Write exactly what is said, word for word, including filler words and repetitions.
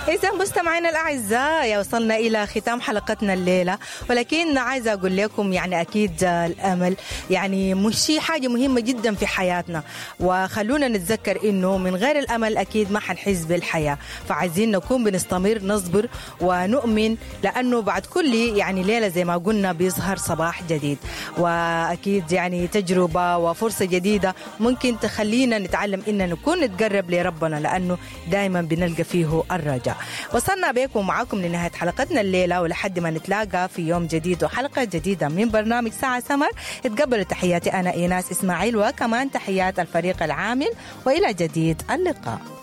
إذا مستمعينا الأعزاء وصلنا إلى ختام حلقتنا الليلة، ولكن عايزة أقول لكم يعني أكيد الأمل يعني مش شيء حاجة مهمة جدا في حياتنا، وخلونا نتذكر إنه من غير الأمل أكيد ما حنحس بالحياة، فعايزين نكون بنستمر نصبر ونؤمن، لأنه بعد كل يعني ليلة زي ما قلنا بيظهر صباح جديد، وأكيد يعني تجربة وفرصة جديدة ممكن تخلينا نتعلم إن نكون نتقرب لربنا، لأنه دائما بنلقى فيه الرجاء. وصلنا بكم معاكم لنهاية حلقتنا الليلة، ولحد ما نتلاقى في يوم جديد وحلقة جديدة من برنامج ساعة سمر، اتقبلوا تحياتي أنا إيناس إسماعيل وكمان تحيات الفريق العامل، وإلى جديد اللقاء.